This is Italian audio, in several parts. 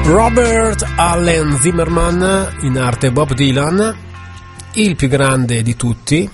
Robert Allen Zimmerman, in arte Bob Dylan, il più grande di tutti,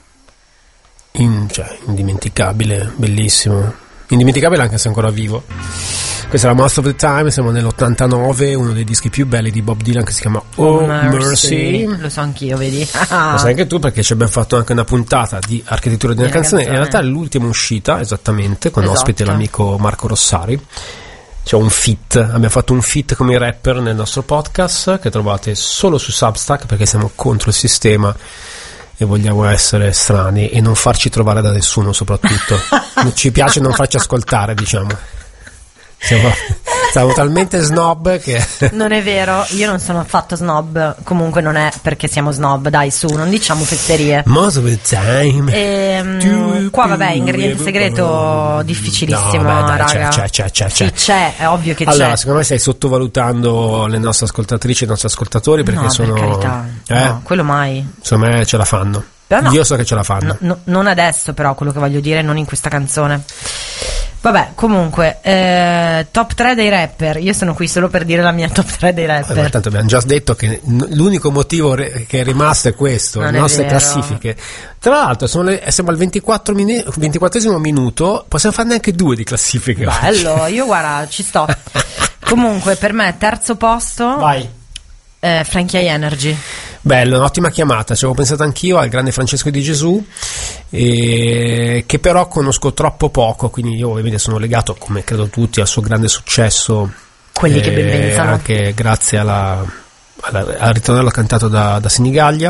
indimenticabile, bellissimo, indimenticabile anche se è ancora vivo. Questa è la Most of the Time, siamo nell'89, uno dei dischi più belli di Bob Dylan che si chiama Oh Mercy. Lo so anch'io, vedi? Lo sai anche tu perché ci abbiamo fatto anche una puntata di architettura di una canzone. In realtà è l'ultima uscita, esattamente, con ospite l'amico Marco Rossari. C'è un feat, abbiamo fatto un feat come i rapper nel nostro podcast che trovate solo su Substack perché siamo contro il sistema e vogliamo essere strani e non farci trovare da nessuno, soprattutto ci piace non farci ascoltare, diciamo. Siamo talmente snob che non è vero, io non sono affatto snob, comunque non è perché siamo snob, dai, su, non diciamo fesserie. Most of the time. Qua vabbè, ingrediente segreto difficilissimo, no, vabbè, dai, raga. C'è. Sì, c'è, è ovvio che allora, c'è. secondo me stai sottovalutando le nostre ascoltatrici e i nostri ascoltatori perché no, sono per carità, no, quello mai. Secondo me ce la fanno. No, io so che ce la fanno. Non adesso, però, quello che voglio dire, non in questa canzone. Vabbè, comunque, top 3 dei rapper. Io sono qui solo per dire la mia top 3 dei rapper. Ma tanto abbiamo già detto che l'unico motivo che è rimasto è questo, non le è nostre vero. classifiche. Tra l'altro siamo al 24esimo minuto, possiamo farne anche 2 di classifiche. Bello, io guarda, ci sto. Comunque, per me, terzo posto. Vai. Frankie Energy. Bello, un'ottima chiamata, ci avevo pensato anch'io al grande Francesco Di Gesù, che però conosco troppo poco, quindi io ovviamente sono legato, come credo tutti, al suo grande successo, quelli che ben pensano, anche grazie al ritornello cantato da Senigallia.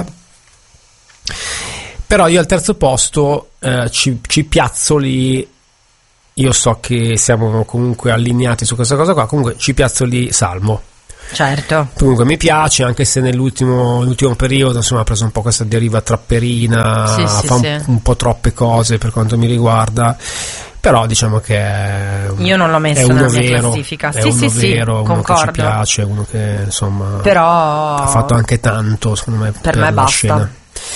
Però io al terzo posto ci piazzo lì, io so che siamo comunque allineati su questa cosa qua, comunque ci piazzo lì Salmo. Certo. Comunque mi piace, anche se nell'ultimo periodo insomma ha preso un po' questa deriva trapperina, un po' troppe cose per quanto mi riguarda, però diciamo che io non l'ho messo nella mia classifica. È uno vero, uno concordo. che ci piace, uno che insomma però ha fatto anche tanto secondo me per me la basta. scena.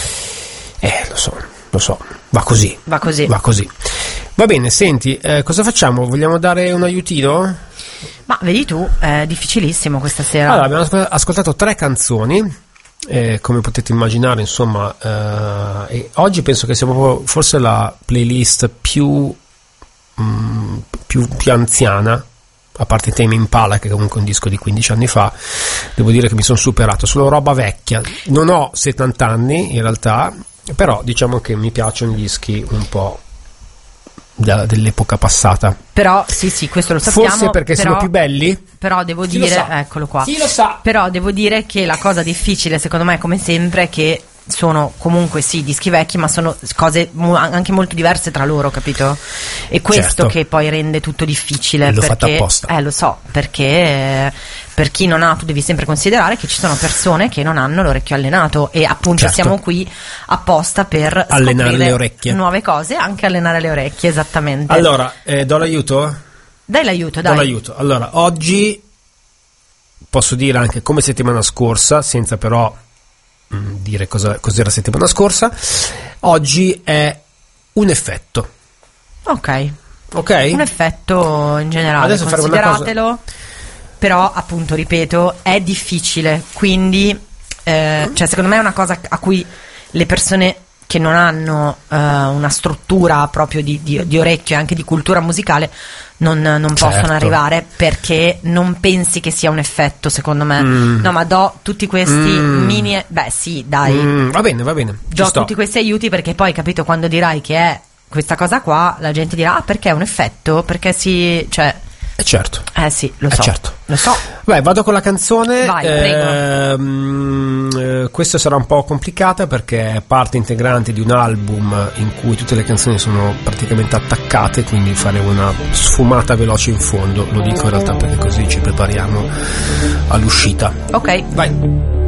Lo so, va così. Va bene, senti, cosa facciamo? Vogliamo dare un aiutino? Ma vedi tu, è difficilissimo questa sera. Allora, abbiamo ascoltato 3 canzoni, come potete immaginare, insomma, e oggi penso che sia proprio forse la playlist più anziana, a parte Tame Impala, che è comunque un disco di 15 anni fa. Devo dire che mi sono superato, solo roba vecchia. Non ho 70 anni in realtà, però diciamo che mi piacciono gli dischi un po' dell'epoca passata. Però sì, questo lo sappiamo. Forse perché sono più belli? Però devo Chi dire, lo sa? eccolo qua. Chi lo sa? Però devo dire che la cosa difficile, secondo me, come sempre, è che sono comunque sì dischi vecchi, ma sono cose anche molto diverse tra loro, capito? E questo certo, che poi rende tutto difficile. L'ho perché, fatto apposta. Lo so, perché per chi non ha, tu devi sempre considerare che ci sono persone che non hanno l'orecchio allenato, e appunto certo, siamo qui apposta per allenare le orecchie, nuove cose, anche allenare le orecchie, esattamente. Allora, do l'aiuto? Dai l'aiuto, dai. Do l'aiuto. Allora, oggi posso dire anche come settimana scorsa, senza però dire cos'era settimana scorsa. Oggi è un effetto. Ok. Un effetto in generale. Adesso consideratelo. Però appunto, ripeto, è difficile, quindi cioè secondo me è una cosa a cui le persone che non hanno una struttura proprio di orecchio e anche di cultura musicale non possono arrivare, perché non pensi che sia un effetto, secondo me. No, ma do tutti questi mini, beh sì, dai, va bene, do tutti questi aiuti, perché poi, capito, quando dirai che è questa cosa qua, la gente dirà perché è un effetto, perché certo. Sì, lo so. Certo. Lo so. Vai, vado con la canzone. Vai, prego. Questa sarà un po' complicata perché è parte integrante di un album in cui tutte le canzoni sono praticamente attaccate, quindi faremo una sfumata veloce in fondo. Lo dico in realtà perché così ci prepariamo all'uscita. Ok. Vai.